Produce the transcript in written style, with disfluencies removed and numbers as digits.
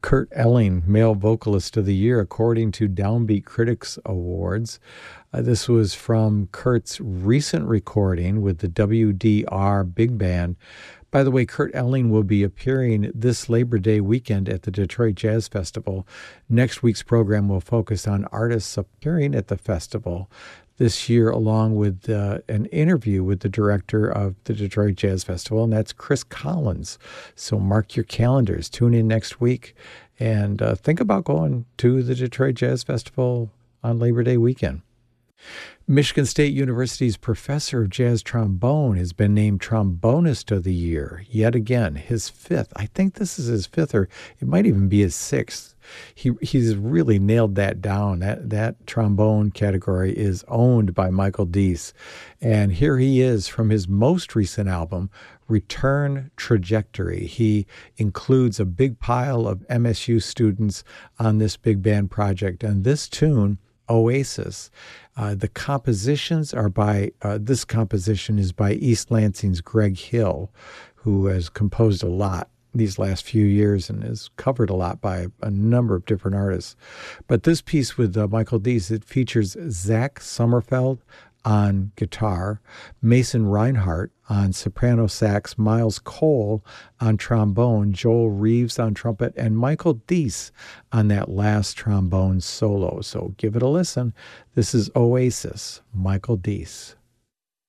Kurt Elling, Male Vocalist of the Year, according to Downbeat Critics Awards. This was from Kurt's recent recording with the WDR Big Band. By the way, Kurt Elling will be appearing this Labor Day weekend at the Detroit Jazz Festival. Next week's program will focus on artists appearing at the festival this year, along with an interview with the director of the Detroit Jazz Festival, and that's Chris Collins. So mark your calendars. Tune in next week and think about going to the Detroit Jazz Festival on Labor Day weekend. Michigan State University's professor of jazz trombone has been named Trombonist of the Year yet again, his fifth. I think this is his fifth, or it might even be his sixth. He's really nailed that down. That trombone category is owned by Michael Deese. And here he is from his most recent album, Return Trajectory. He includes a big pile of MSU students on this big band project. And this tune, Oasis, the compositions are by, this composition is by East Lansing's Greg Hill, who has composed a lot these last few years and is covered a lot by a number of different artists. But this piece with Michael Deese, it features Zach Sommerfeld on guitar, Mason Reinhardt on soprano sax, Miles Cole on trombone, Joel Reeves on trumpet, and Michael Deese on that last trombone solo. So give it a listen. This is Oasis, Michael Deese.